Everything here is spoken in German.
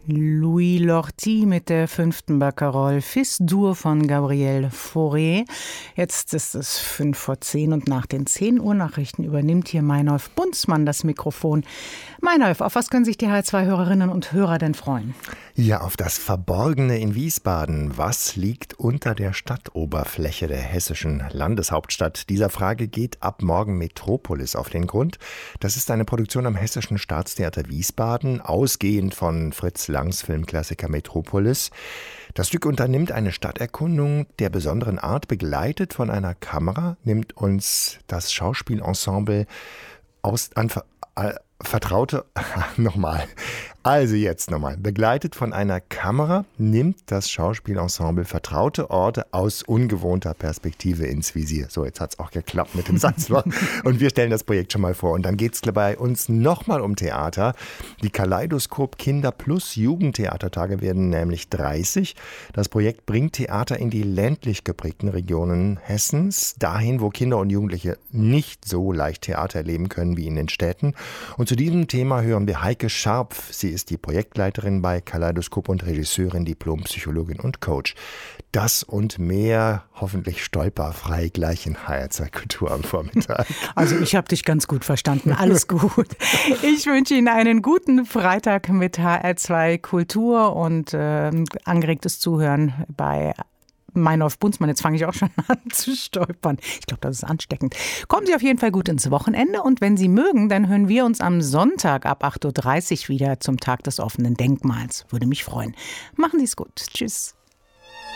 Louis Lorty mit der 5. Barcarolle Fils d'Ur von Gabriel Fauré. Jetzt ist es 5:10 und nach den 10 Uhr Nachrichten übernimmt hier Meinolf Bunzmann das Mikrofon. Meinolf, auf was können sich die H2-Hörerinnen und Hörer denn freuen? Ja, auf das Verborgene in Wiesbaden. Was liegt unter der Stadtoberfläche der hessischen Landeshauptstadt? Dieser Frage geht ab morgen Metropolis auf den Grund. Das ist eine Produktion am Hessischen Staatstheater Wiesbaden, ausgehend von Fritz Langs Filmklassiker Metropolis. Das Stück unternimmt eine Stadterkundung der besonderen Art. Begleitet von einer Kamera nimmt uns das Schauspielensemble Begleitet von einer Kamera nimmt das Schauspielensemble vertraute Orte aus ungewohnter Perspektive ins Visier. So, jetzt hat es auch geklappt mit dem Satz. Und wir stellen das Projekt schon mal vor. Und dann geht es bei uns nochmal um Theater. Die Kaleidoskop Kinder Plus Jugendtheatertage werden nämlich 30. Das Projekt bringt Theater in die ländlich geprägten Regionen Hessens, dahin, wo Kinder und Jugendliche nicht so leicht Theater erleben können wie in den Städten. Und zu diesem Thema hören wir Heike Scharpf. Sie ist die Projektleiterin bei Kaleidoskop und Regisseurin, Diplompsychologin und Coach. Das und mehr hoffentlich stolperfrei gleich in HR2 Kultur am Vormittag. Also ich habe dich ganz gut verstanden. Alles gut. Ich wünsche Ihnen einen guten Freitag mit HR2 Kultur und angeregtes Zuhören bei Meinolf Bunzmann. Jetzt fange ich auch schon an zu stolpern. Ich glaube, das ist ansteckend. Kommen Sie auf jeden Fall gut ins Wochenende und wenn Sie mögen, dann hören wir uns am Sonntag ab 8:30 Uhr wieder zum Tag des offenen Denkmals. Würde mich freuen. Machen Sie es gut. Tschüss.